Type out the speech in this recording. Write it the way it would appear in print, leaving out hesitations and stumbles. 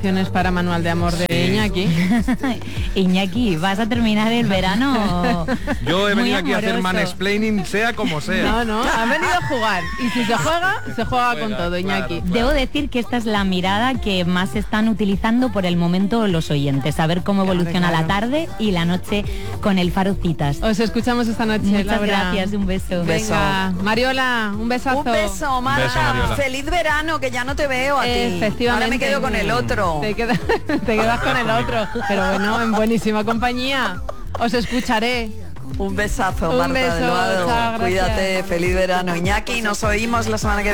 Para Manual de Amor de Iñaki. Iñaki, ¿vas a terminar el verano? Yo he venido muy aquí a hacer amoroso. mansplaining, sea como sea. No, han venido a jugar. Y si se juega con todo, Iñaki. Claro. Debo decir que esta es la mirada que más están utilizando por el momento los oyentes, a ver cómo evoluciona claro. la tarde y la noche con el Faro Citas. Os escuchamos esta noche. Muchas Laura. gracias, un beso. Venga, Mariola, un besazo. Un beso, Marta. Un beso, Mariola. Feliz verano, que ya no te veo a ti. Efectivamente. Ahora me quedo con el otro. Te quedas con el otro. Pero bueno, en buenísima compañía. Os escucharé. Un besazo, Un Marta beso, del Vado. chao, gracias. Cuídate, feliz verano. Iñaki, nos oímos la semana que viene.